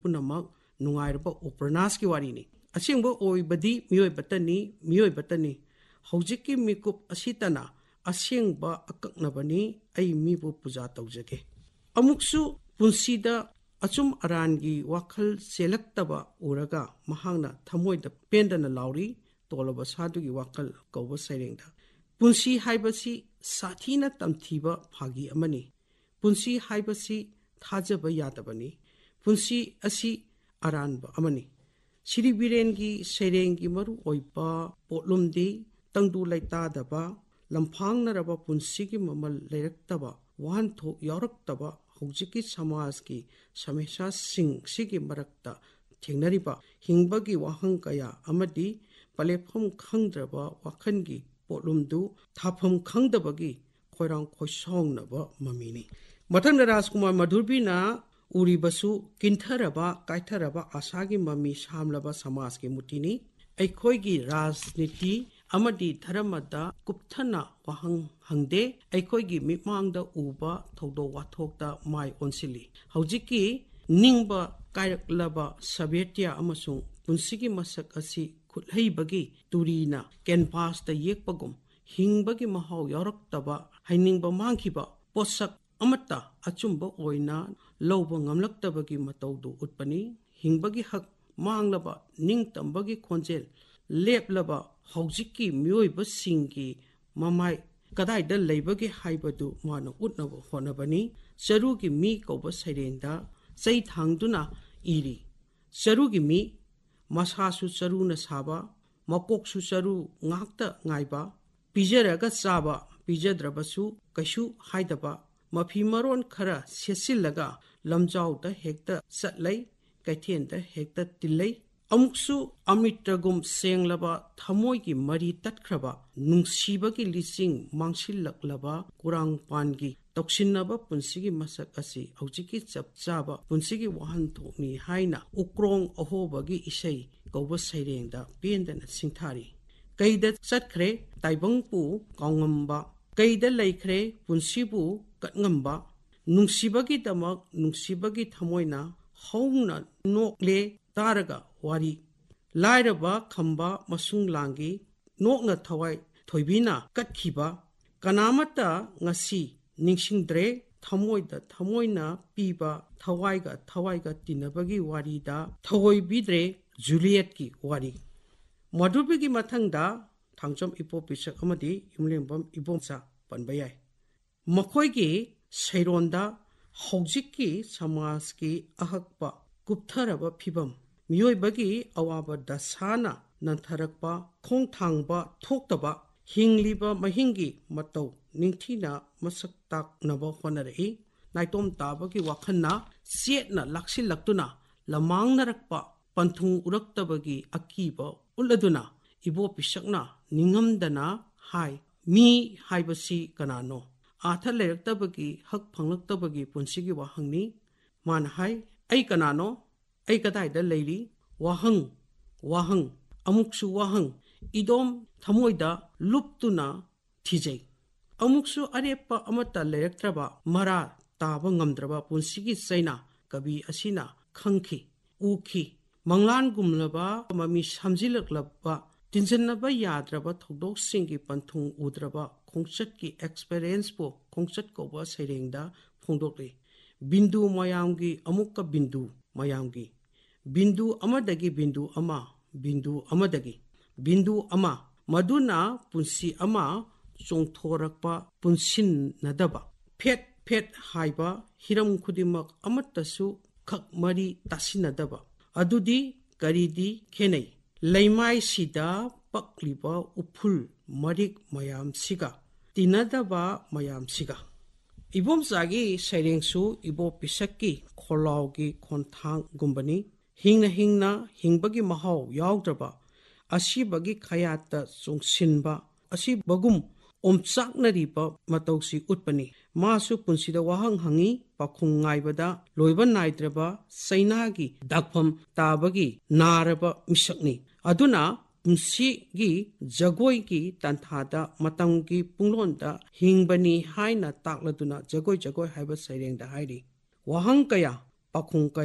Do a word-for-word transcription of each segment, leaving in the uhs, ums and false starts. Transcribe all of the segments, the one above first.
punamak nungairaba upranas ki wari ni. Asingbo oi badi mioi batani mioi batani. Haujiki mikup asitana asingba akaknabani ay mibu puja taujake. Amuksu punsida achum arangi wakhal selaktaba uraga mahangna thamoida pendana lauri tolaba sadugi wakhal kauba sairengda. Punsi haibasi sathina tamthiba phagi amani. Punsi haibasi thajaba yadabani. Punsi asi aranba amani. Siri birengi sairengi maru oipa potlumdi tangdu laitadaba lamphangnaraba punsigi mamal leirektaba wahanthok yauraktaba Haujiki Samajki Samesha Singh Sigi Marakta Tingnariba Hingbagi Wahang Kaya Amadi Palefam Khangdraba Wakangi Potlumdu Thapam Khangdabagi Koirang Koisong Naba Mamini. Matang Rajkumar Madhurbina Uribasu Kintharaba Kaitharaba Asagi Mami Shamlaba Samajki Mutini Aikoigi Rajniti Amadi Dharamada Kupthana Wahang Hangde Aikoigi Mipmangda Uba Thodo Wathokta Mai Onsili Haujiki Ningba Kairaklaba Sabetya Amasung Punsigi Masak Asi Khuthei Turina Canvas da Yekpagum Hingbagi Mahau Yaraktaba Hainingba Mangkiba Posak Amata Achumba Oina Loba Ngamlaktabagi Mataudu Utpani Hingbagi Hak Manglaba Ningtambagi Konjel Leplaba Haujiki Myoiba Singi Mamai Kadaida Labagi Haibadu Mana Utnaba Honabani Sarugi Mi Koba Sairenda Sai Thangduna Iri Sarugi Mi Masasu Saruna Saba Makoksu Saru Ngakta Ngaiba Pijaraga Saba Pijadrabasu Kashu Haidaba Mafi Maron Kara Sesilaga Lamjau da Hekta Satlay Kaitien da Hekta Tilay Amuksu Amitragum Senglaba Thamoigi Mari Tatkraba Nungsibagi Lising Mangsilaklaba Kurang Pangi Toksinaba Punsigi Masak Asi Haujiki Chapchaba Punsigi Wahanthokni Haina Ukrong Ahobagi Isai Kauba Sairengda Pendana Singthari Kaida Chatkre Taibangpu Kaungamba Kaida Laikre Punsibu Katngamba Nungsibagi Damak Nungsibagi Thamoina Haungna Nokle Taraga Wari Lairaba Kamba Masung Langi Nokna Thawai Thoibina Katkiba Kanamata Ngasi Ningsingdre Thamoida Thamoina Piba Thawaiga Thawaiga Tinabagi Warida Thawai Bidre Juliet ki Wari Madhubigi Mathangda Thangcham Ipo Pisak Amadi Yumlembam Ibomsa Panbayai Makoigi Saironda Haujiki Samaski Ahakpa Kuptharaba Pibam Myoibagi Awaba Dasana Nantharakpa Khongthangba Thoktaba Hingliba Mahingi Matau Ningthina Masak Tak Naba Honarei Naitom Tabagi Wakhanna Sietna Laksi Laktuna Lamang Narakpa Panthung Uraktabagi Akiba Uladuna Ibo Pisakna Ningamdana Hai Mi Haibasi Kanano Atha Leraktabagi Hak Panglaktabagi Punsigi Wahangni Man Hai Ai Kanano Ai Kadaida Lady Wahang Wahang Amuksu Wahang Idom Thamoida Luptuna Tijay Amuksu Arepa Amata Leraktraba Mara Taba Ngamdraba Punsigi Saina Kabi Asina Khangki Uki Manglan Gumlaba Mami Samjilaklaba Tinjanaba Yadraba Thodok Singi Panthung Udraba Kongsatki Experience Po Kongsat Koba Sairengda Phongdokle Bindu Mayamgi Amukka Bindu Mayamgi Bindu Amadagi Bindu Ama Bindu Amadagi Bindu Ama Maduna Punsi Ama Chongthorakpa Punsin Nadaba Phet Phet Haiba Hiram Kudimak Amatasu Khak Mari Tasinadaba Adudi Karidi Kenei Laimai Sida Pakliba Upul Marik Mayam Siga Tinadaba Mayam Siga Ibom Zagi Sairengsu Ibo Pisaki Kholaugi Konthang Gumbani Hingna Hingna Hingbagi Mahau Yaugdraba Asibagi Khayata Sungsinba Asibagum Omchaknariba Matausi Utpani Masu Punsida Wahang Hangi Pakhung Ngaibada Loiba Naidraba Sainagi Dakpham Tabagi Naraba Misakni Aduna Punsi Jagoi ki Tanthada Matangi Punglonda Hingbani Haina Takladuna Jagoi Jagoi Haiba Sairengda Hairi Wahang Kaya Pakhung Kaya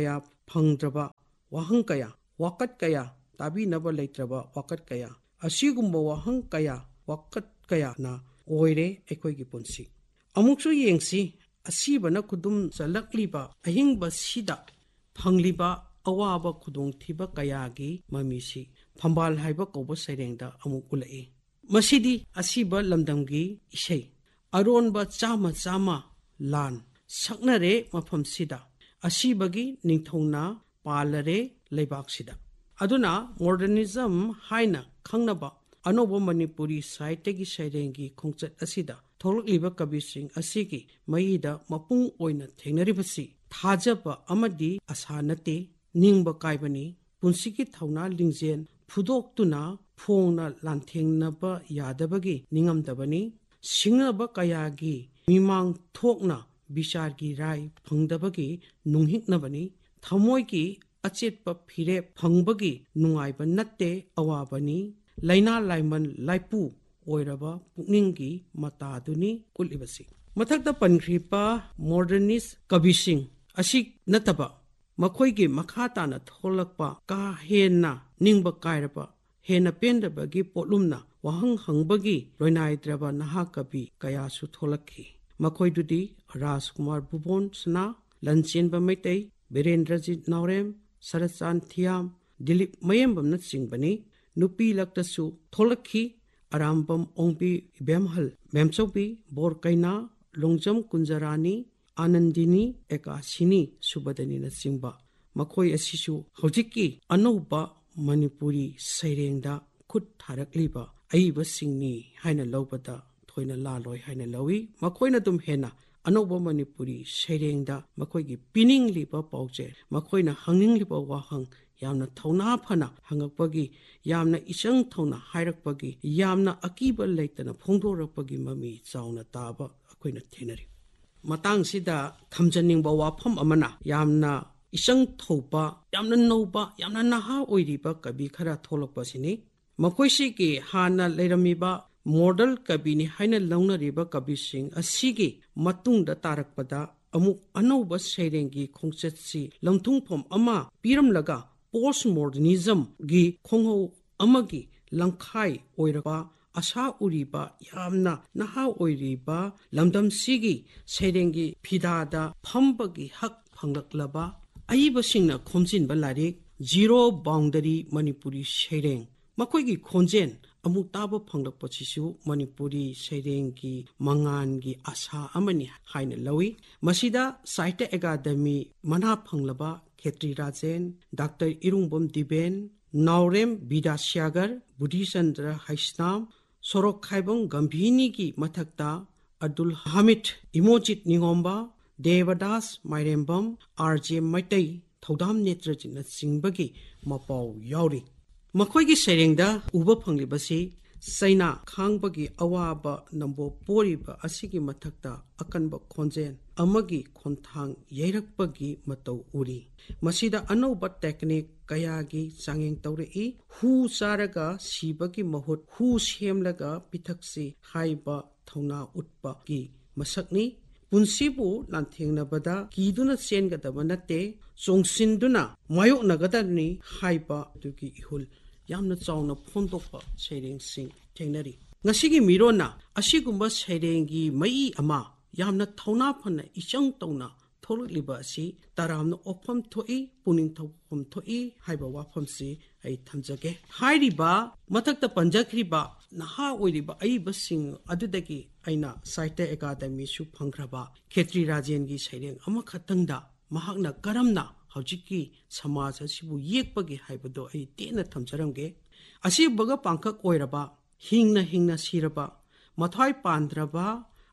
ꯐꯪꯗ꯭ꯔꯕ ꯋꯥꯍꯪ ꯀꯌꯥ, ꯋꯥꯀꯠ ꯀꯌꯥ, ꯇꯥꯕꯤꯅꯕ ꯂꯩꯇ꯭ꯔꯕ ꯋꯥꯀꯠ ꯀꯌꯥ, ꯑꯁꯤꯒꯨꯝꯕ ꯋꯥꯍꯪ ꯀꯌꯥ, ꯋꯥꯀꯠ ꯀꯌꯥꯅ ꯑꯣꯏꯔꯦ ꯑꯩꯈꯣꯏꯒꯤ ꯄꯨꯟꯁꯤ꯫ ꯑꯃꯨꯛꯁꯨ ꯌꯦꯡꯁꯤ, ꯑꯁꯤꯕꯅ ꯈꯨꯗꯨꯝ ꯆꯜꯂꯛꯂꯤꯕ ꯑꯍꯤꯡꯕꯁꯤꯗ ꯐꯪꯂꯤꯕ ꯑꯋꯥꯕ ꯈꯨꯗꯣꯡꯊꯤꯕ ꯀꯌꯥꯒꯤ ꯃꯃꯤꯁꯤ ꯐꯝꯕꯥꯜ ꯍꯥꯏꯕ ꯀꯧꯕ ꯁꯩꯔꯦꯡꯗ ꯑꯃꯨꯛ ꯎꯠꯂꯛꯏ꯫ ꯃꯁꯤꯗꯤ ꯑꯁꯤꯕ ꯂꯝꯗꯝꯒꯤ ꯏꯁꯩ, ꯑꯔꯣꯟꯕ ꯆꯥꯝꯃ ꯆꯥꯝꯃ ꯂꯥꯟ ꯁꯛꯅꯔꯦ ꯃꯐꯝꯁꯤꯗ, ꯑꯁꯤꯕꯒꯤ ꯅꯤꯡꯊꯧꯅ ꯄꯥꯜꯂꯔꯦ ꯂꯩꯕꯥꯛꯁꯤꯗ꯫ ꯑꯗꯨꯅ ꯃꯣꯗꯔꯅꯤꯖꯝ ꯍꯥꯏꯅ ꯈꯪꯅꯕ ꯑꯅꯧꯕ ꯃꯅꯤꯄꯨꯔꯤ ꯁꯥꯍꯤꯇ꯭ꯌꯒꯤ ꯁꯩꯔꯦꯡꯒꯤ ꯈꯣꯡꯆꯠ ꯑꯁꯤꯗ ꯊꯣꯛꯂꯛꯂꯤꯕ ꯀꯕꯤꯁꯤꯡ ꯑꯁꯤꯒꯤ ꯃꯌꯤꯗ ꯃꯄꯨꯡ ꯑꯣꯏꯅ ꯊꯦꯡꯅꯔꯤꯕꯁꯤ ꯊꯥꯖꯕ ꯑꯃꯗꯤ ꯑꯁꯥ ꯅꯠꯇꯦ, ꯅꯤꯡꯕ ꯀꯥꯏꯕꯅꯤ꯫ ꯄꯨꯟꯁꯤꯒꯤ ꯊꯧꯅꯥ ꯂꯤꯡꯖꯦꯜ ꯐꯨꯗꯣꯛꯇꯨꯅ ꯐꯣꯡꯅ ꯂꯥꯟꯊꯦꯡꯅꯕ ꯌꯥꯗꯕꯒꯤ ꯅꯤꯡꯉꯝꯗꯕꯅꯤ꯫ ꯁꯤꯡꯅꯕ ꯀꯌꯥꯒꯤ ꯃꯤꯃꯥꯡ ꯊꯣꯛꯅ ꯕꯤꯆꯥꯔꯒꯤ ꯔꯥꯏ ꯐꯪꯗꯕꯒꯤ ꯅꯨꯡꯍꯤꯛꯅꯕꯅꯤ꯫ ꯊꯃꯣꯏꯒꯤ ꯑꯆꯦꯠꯄ ꯐꯤꯔꯦꯞ ꯐꯪꯕꯒꯤ ꯅꯨꯡꯉꯥꯏꯕ ꯅꯠꯇꯦ, ꯑꯋꯥꯕꯅꯤ꯫ ꯂꯩꯅꯥ ꯂꯥꯏꯃꯟ ꯂꯥꯏꯄꯨ ꯑꯣꯏꯔꯕ ꯄꯨꯛꯅꯤꯡꯒꯤ ꯃꯇꯥꯗꯨꯅꯤ ꯎꯠꯂꯤꯕꯁꯤ꯫ ꯃꯊꯛꯇ ꯄꯟꯈ꯭ꯔꯤꯕ ꯃꯣꯗꯔꯅꯤꯁ ꯀꯕꯤꯁꯤꯡ ꯑꯁꯤ ꯅꯠꯇꯕ ꯃꯈꯣꯏꯒꯤ ꯃꯈꯥ ꯇꯥꯅ ꯊꯣꯛꯂꯛꯄ ꯀꯥ ꯍꯦꯟꯅ ꯅꯤꯡꯕ ꯀꯥꯏꯔꯕ, ꯍꯦꯟꯅ ꯄꯦꯟꯗꯕꯒꯤ ꯄꯣꯠꯂꯨꯝꯅ ꯋꯥꯍꯪ ꯍꯪꯕꯒꯤ ꯂꯣꯏꯅꯥꯏꯗ꯭ꯔꯕ ꯅꯍꯥ ꯀꯕꯤ ꯀꯌꯥꯁꯨ ꯊꯣꯛꯂꯛꯈꯤ꯫ ꯃꯈꯣꯏꯗꯨꯗꯤ ꯔꯥꯖꯀꯨꯃꯥꯔ ꯕꯨꯕꯣꯟ ꯁꯅꯥ, ꯂꯟꯆꯦꯟꯕ ꯃꯩꯇꯩ, ꯕꯤꯔꯦꯟꯗ꯭ꯔꯖꯤꯠ ꯅꯥꯎꯔꯦꯝ, ꯁꯔꯠꯆꯥꯟ ꯊꯤꯌꯥꯝ, ꯗꯤꯂꯤꯞ ꯃꯌꯦꯡꯕꯝꯅꯆꯤꯡꯕꯅꯤ꯫ ꯅꯨꯄꯤ ꯂꯛꯇꯁꯨ ꯊꯣꯛꯂꯛꯈꯤ꯫ ꯑꯔꯥꯝꯕꯝ ꯑꯣꯡꯕꯤ ꯏꯕꯦꯝꯍꯜ ꯃꯦꯝꯆꯧꯕꯤ, ꯕꯣꯔꯀꯩꯅꯥ, ꯂꯣꯡꯖꯝ ꯀꯨꯟꯖꯔꯥꯅꯤ, ꯑꯥꯅꯟꯗꯤꯅꯤ, ꯑꯦꯀꯥꯁꯤꯅꯤ ꯁꯨꯕꯗꯅꯤꯅꯆꯤꯡꯕ ꯃꯈꯣꯏ ꯑꯁꯤꯁꯨ ꯍꯧꯖꯤꯛꯀꯤ ꯑꯅꯧꯕ ꯃꯅꯤꯄꯨꯔꯤ ꯁꯩꯔꯦꯡꯗ ꯈꯨꯠ ꯊꯥꯔꯛꯂꯤꯕ ꯑꯏꯕꯁꯤꯡꯅꯤ ꯍꯥꯏꯅ ꯂꯧꯕꯗ ꯊꯣꯏꯅ ꯂꯥꯜꯂꯣꯏ ꯍꯥꯏꯅ ꯂꯧꯏ꯫ ꯃꯈꯣꯏꯅ ꯑꯗꯨꯝ ꯍꯦꯟꯅ ꯑꯅꯧꯕ ꯃꯅꯤꯄꯨꯔꯤ ꯁꯩꯔꯦꯡꯗ ꯃꯈꯣꯏꯒꯤ ꯄꯤꯅꯤꯡꯂꯤꯕ ꯄꯥꯎꯖꯦꯜ, ꯃꯈꯣꯏꯅ ꯍꯪꯅꯤꯡꯂꯤꯕ ꯋꯥꯍꯪ ꯌꯥꯝꯅ ꯊꯧꯅꯥ ꯐꯅ ꯍꯪꯉꯛꯄꯒꯤ, ꯌꯥꯝꯅ ꯏꯆꯪ ꯊꯧꯅ ꯍꯥꯏꯔꯛꯄꯒꯤ, ꯌꯥꯝꯅ ꯑꯀꯤꯕ ꯂꯩꯇꯅ ꯐꯣꯡꯗꯣꯔꯛꯄꯒꯤ ꯃꯃꯤ ꯆꯥꯎꯅ ꯇꯥꯕ ꯑꯩꯈꯣꯏꯅ ꯊꯦꯡꯅꯔꯤ꯫ ꯃꯇꯥꯡꯁꯤꯗ ꯊꯝꯖꯅꯤꯡꯕ ꯋꯥꯐꯝ ꯑꯃꯅ ꯌꯥꯝꯅ ꯏꯆꯪ ꯊꯧꯕ, ꯌꯥꯝꯅ ꯅꯧꯕ, ꯌꯥꯝꯅ ꯅꯍꯥ ꯑꯣꯏꯔꯤꯕ ꯀꯕꯤ ꯈꯔ ꯊꯣꯛꯂꯛꯄꯁꯤꯅꯤ꯫ ꯃꯈꯣꯏꯁꯤꯒꯤ ꯍꯥꯟꯅ ꯂꯩꯔꯝꯃꯤꯕ ꯃꯣꯗꯜ ꯀꯕꯤꯅꯤ ꯍꯥꯏꯅ ꯂꯧꯅꯔꯤꯕ ꯀꯕꯤꯁꯤꯡ ꯑꯁꯤꯒꯤ ꯃꯇꯨꯡꯗ ꯇꯥꯔꯛꯄꯗ ꯑꯃꯨꯛ ꯑꯅꯧꯕ ꯁꯩꯔꯦꯡꯒꯤ ꯈꯣꯡꯆꯠꯁꯤ ꯂꯝꯊꯨꯡꯐꯝ ꯑꯃ ꯄꯤꯔꯝꯂꯒ ꯄꯣꯁ ꯃꯣꯗꯔꯅꯤꯖꯝꯒꯤ ꯈꯣꯡꯍꯧ ꯑꯃꯒꯤ ꯂꯝꯈꯥꯏ ꯑꯣꯏꯔꯕ ꯑꯁꯥ ꯎꯔꯤꯕ ꯌꯥꯝꯅ ꯅꯍꯥ ꯑꯣꯏꯔꯤꯕ ꯂꯝꯗꯝꯁꯤꯒꯤ ꯁꯩꯔꯦꯡꯒꯤ ꯐꯤꯗꯥꯗ ꯐꯝꯕꯒꯤ ꯍꯛ ꯐꯪꯂꯛꯂꯕ ꯑꯏꯕꯁꯤꯡꯅ ꯈꯣꯝꯖꯤꯟꯕ ꯂꯥꯏꯔꯤꯛ ꯖꯤꯔꯣ ꯕꯥꯎꯟꯗꯔꯤ ꯃꯅꯤꯄꯨꯔꯤ ꯁꯩꯔꯦꯡ, ꯃꯈꯣꯏꯒꯤ ꯈꯣꯟꯖꯦꯜ ꯑꯃꯨꯛ ꯇꯥꯕ ꯐꯪꯂꯛꯄꯁꯤꯁꯨ ꯃꯅꯤꯄꯨꯔꯤ ꯁꯩꯔꯦꯡꯒꯤ ꯃꯉꯥꯟꯒꯤ ꯑꯁꯥ ꯑꯃꯅꯤ ꯍꯥꯏꯅ ꯂꯧꯏ꯫ ꯃꯁꯤꯗ ꯁꯥꯍꯤꯇ꯭ꯌ ꯑꯦꯀꯥꯗꯦꯃꯤ ꯃꯅꯥ ꯐꯪꯂꯕ ꯈꯦꯇ꯭ꯔꯤꯔꯥꯖꯦꯟ, ꯗꯥꯛꯇꯔ ꯏꯔꯨꯡꯕꯝ ꯗꯤꯕꯦꯟ, ꯅꯥꯎꯔꯦꯝ ꯕꯤꯗ꯭ꯌꯥꯁꯥꯒꯔ, ꯕꯨꯙꯤꯆꯟꯗ꯭ꯔ ꯍꯩꯁꯅꯥꯝ, ꯁꯣꯔꯣꯛꯈꯥꯏꯕꯝ ꯒꯝꯚꯤꯅꯤꯒꯤ ꯃꯊꯛꯇ ꯑꯕꯗꯨꯜ ꯍꯥꯃꯤꯗ ꯏꯃꯣꯖꯤꯠ ꯅꯤꯉꯣꯝꯕ, ꯗꯦꯕꯗꯥꯁ ꯃꯥꯏꯔꯦꯝꯕꯝ, ꯑꯥꯔ ꯖꯦ ꯃꯩꯇꯩ, ꯊꯧꯗꯥꯝ ꯅꯦꯇ꯭ꯔꯖꯤꯠꯅꯆꯤꯡꯕꯒꯤ ꯃꯄꯥꯎ ꯌꯥꯎꯔꯤ꯫ ꯃꯈꯣꯏꯒꯤ ꯁꯩꯔꯦꯡꯗ ꯎꯕ ꯐꯪꯂꯤꯕꯁꯤ ꯆꯩꯅꯥ ꯈꯥꯡꯕꯒꯤ ꯑꯋꯥꯕ ꯅꯝꯕꯣ ꯄꯣꯔꯤꯕ ꯑꯁꯤꯒꯤ ꯃꯊꯛꯇ ꯑꯀꯟꯕ ꯈꯣꯟꯖꯦꯜ ꯑꯃꯒꯤ ꯈꯣꯟꯊꯥꯡ ꯌꯩꯔꯛꯄꯒꯤ ꯃꯇꯧ ꯎꯔꯤ꯫ ꯃꯁꯤꯗ ꯑꯅꯧꯕ ꯇꯦꯛꯅꯤꯛ ꯀꯌꯥꯒꯤ ꯆꯥꯡꯌꯦꯡ ꯇꯧꯔꯛꯏ꯫ ꯍꯨ ꯆꯥꯔꯒ ꯁꯤꯕꯒꯤ ꯃꯍꯨꯠ ꯍꯨ ꯁꯦꯝꯂꯒ ꯄꯤꯊꯛꯁꯤ ꯍꯥꯏꯕ ꯊꯧꯅꯥ ꯎꯠꯄꯒꯤ ꯃꯁꯛꯅꯤ꯫ ꯄꯨꯟꯁꯤꯕꯨ ꯂꯥꯟꯊꯦꯡꯅꯕꯗ ꯀꯤꯗꯨꯅ ꯆꯦꯟꯒꯗꯕ ꯅꯠꯇꯦ, ꯆꯣꯡꯁꯤꯟꯗꯨꯅ ꯃꯥꯌꯣꯛꯅꯒꯗꯕꯅꯤ ꯍꯥꯏꯕ ꯑꯗꯨꯒꯤ ꯏꯍꯨꯜ ꯌꯥꯝꯅ ꯆꯥꯎꯅ ꯐꯣꯡꯗꯣꯛꯄ ꯁꯩꯔꯦꯡꯁꯤꯡ ꯊꯦꯡꯅꯔꯤ꯫ ꯉꯁꯤꯒꯤ ꯃꯤꯔꯣꯟꯅ ꯑꯁꯤꯒꯨꯝꯕ ꯁꯩꯔꯦꯡꯒꯤ ꯃꯏ ꯑꯃ ꯌꯥꯝꯅ ꯊꯧꯅꯥ ꯐꯅ ꯏꯆꯪ ꯇꯧꯅ ꯊꯣꯛꯂꯛꯂꯤꯕ ꯑꯁꯤ ꯇꯔꯥꯝꯅ ꯑꯣꯛꯐꯝ ꯊꯣꯛꯏ, ꯄꯨꯛꯅꯤꯡ ꯊꯧꯒꯠꯐꯝ ꯊꯣꯛꯏ ꯍꯥꯏꯕ ꯋꯥꯐꯝꯁꯤ ꯑꯩ ꯊꯝꯖꯒꯦ꯫ ꯍꯥꯏꯔꯤꯕ ꯃꯊꯛꯇ ꯄꯟꯖꯈ꯭ꯔꯤꯕ ꯅꯍꯥ ꯑꯣꯏꯔꯤꯕ ꯑꯏꯕꯁꯤꯡ ꯑꯗꯨꯗꯒꯤ ꯑꯩꯅ ꯁꯥꯍꯤꯇ꯭ꯌ ꯑꯦꯀꯥꯗꯦꯃꯤꯁꯨ ꯐꯪꯈ꯭ꯔꯕ ꯈꯦꯇ꯭ꯔꯤꯔꯥꯖꯦꯟꯒꯤ ꯁꯩꯔꯦꯡ ꯑꯃꯈꯛꯇꯪꯗ ꯃꯍꯥꯛꯅ ꯀꯔꯝꯅ ꯍꯧꯖꯤꯛꯀꯤ ꯁꯃꯥꯖ ꯑꯁꯤꯕꯨ ꯌꯦꯛꯄꯒꯦ ꯍꯥꯏꯕꯗꯣ ꯑꯩ ꯇꯦꯟꯅ ꯊꯝꯖꯔꯝꯒꯦ꯫ ꯑꯁꯤꯕꯒ ꯄꯥꯡꯈꯛ ꯑꯣꯏꯔꯕ, ꯍꯤꯡꯅ ꯍꯤꯡꯅ ꯁꯤꯔꯕ, ꯃꯊ꯭ꯋꯥꯏ ꯄꯥꯟꯗ꯭ꯔꯕ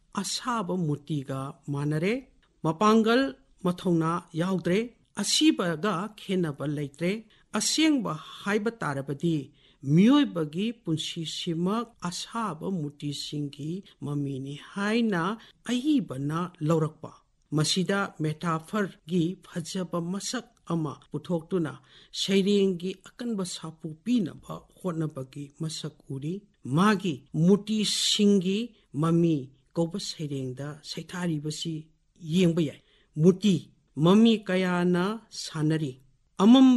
ꯑꯁꯥꯕ ꯃꯨꯔꯇꯤꯒ ꯃꯥꯟꯅꯔꯦ꯫ ꯃꯄꯥꯡꯒꯜ ꯃꯊꯧꯅꯥ ꯌꯥꯎꯗ꯭ꯔꯦ, ꯑꯁꯤꯕꯒ ꯈꯦꯟꯅꯕ ꯂꯩꯇ꯭ꯔꯦ꯫ ꯑꯁꯦꯡꯕ ꯍꯥꯏꯕ ꯇꯥꯔꯕꯗꯤ ꯃꯤꯑꯣꯏꯕꯒꯤ ꯄꯨꯟꯁꯤꯁꯤꯃꯛ ꯑꯁꯥꯕ ꯃꯨꯔꯇꯤꯁꯤꯡꯒꯤ ꯃꯃꯤꯅꯤ ꯍꯥꯏꯅ ꯑꯏꯕꯅ ꯂꯧꯔꯛꯄ꯫ ꯃꯁꯤꯗ ꯃꯦꯇꯥꯐꯔꯒꯤ ꯐꯖꯕ ꯃꯁꯛ ꯑꯃ ꯄꯨꯊꯣꯛꯇꯨꯅ ꯁꯩꯔꯦꯡꯒꯤ ꯑꯀꯟꯕ ꯁꯥꯐꯨ ꯄꯤꯅꯕ ꯍꯣꯠꯅꯕꯒꯤ ꯃꯁꯛ ꯎꯔꯤ꯫ ꯃꯥꯒꯤ ꯃꯨꯔꯇꯤꯁꯤꯡꯒꯤ ꯃꯃꯤ ꯀꯧꯕ ꯁꯩꯔꯦꯡꯗ ꯁꯩꯊꯥꯔꯤꯕꯁꯤ ꯌꯦꯡꯕ ꯌꯥꯏ꯫ ꯃꯨꯔꯇꯤ ꯃꯃꯤ ꯀꯌꯥꯅ ꯁꯥꯟꯅꯔꯤ, ꯑꯃꯝ